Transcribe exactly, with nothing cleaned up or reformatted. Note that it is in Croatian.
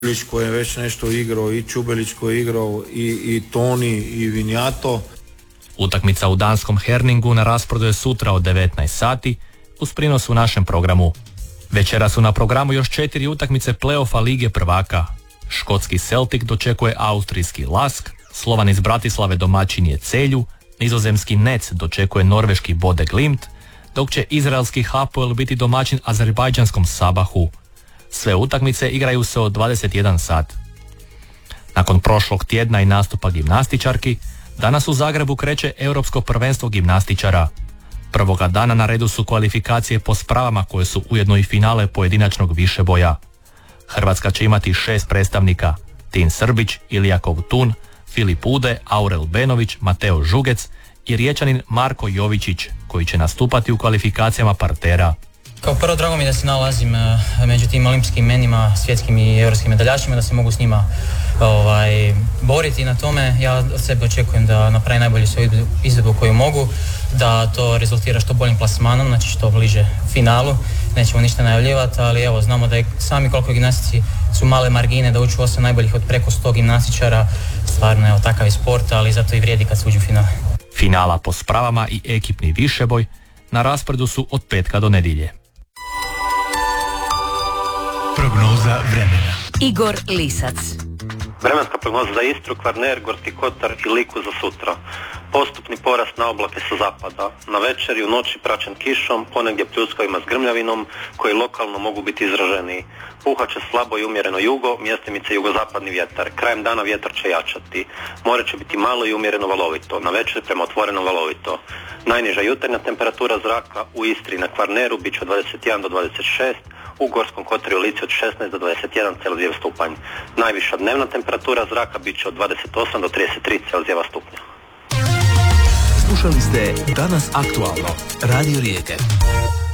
Čubelić koji je već nešto igrao, i Čubelić koji je igrao, i, i Toni, i Vinjato. Utakmica u danskom Herningu na rasporedu je sutra od devetnaest sati uz prinos u našem programu. Večera su na programu još četiri utakmice play-offa Lige prvaka. Škotski Celtic dočekuje austrijski Lask, Slovan iz Bratislave domaćin je Celju, nizozemski Nec dočekuje norveški Bode Glimt, dok će izraelski Hapoel biti domaćin azerbajdžanskom Sabahu. Sve utakmice igraju se od dvadeset jedan sat. Nakon prošlog tjedna i nastupa gimnastičarki, danas u Zagrebu kreće Europsko prvenstvo gimnastičara. Prvoga dana na redu su kvalifikacije po spravama koje su ujedno i finale pojedinačnog višeboja. Hrvatska će imati šest predstavnika: Tin Srbić, Ilija Kovtun, Filip Ude, Aurel Benović, Mateo Žugec i Riječanin Marko Jovičić, koji će nastupati u kvalifikacijama partera. Kao prvo, drago mi da se nalazim među tim olimpijskim imenima, svjetskim i europskim medaljašima, da se mogu s njima ovaj, boriti na tome. Ja od sebe očekujem da napravim najbolju svoju izvedbu koju mogu, da to rezultira što boljim plasmanom, znači što bliže finalu. Nećemo ništa najavljivati, ali evo, znamo da je sami koliko gimnastici su male margine, da uđu osam najboljih od preko sto gimnastičara. Stvarno, evo, takav je sport, ali zato i vrijedi kad se uđu u finale. Finala po spravama i ekipni višeboj na rasporedu su od petka do nedjelje. Prognoza vremena. Igor Lisac. Vremenska prognoza za Istru, Kvarner, Gorski Kotar i Liku za sutra. Postupni porast na oblake sa zapada. Na večer i u noći praćen kišom, ponegdje pljuskovima s grmljavinom, koji lokalno mogu biti izraženiji. Puhat će slabo i umjereno jugo, mjestimice jugozapadni vjetar. Krajem dana vjetar će jačati. More će biti malo i umjereno valovito. Na večer prema otvorenom valovito. Najniža jutarnja temperatura zraka u Istri na Kvarneru bit će od dvadeset jedan do dvadeset šest, u Gorskom Kotaru i Lici od šesnaest do dvadeset jedan Celzijeva stupanj. Najviša dnevna temperatura zraka bit će od dvadeset osam do trideset tri Celzijeva stupnja. Slušali ste Danas aktualno, Radio Rijeke.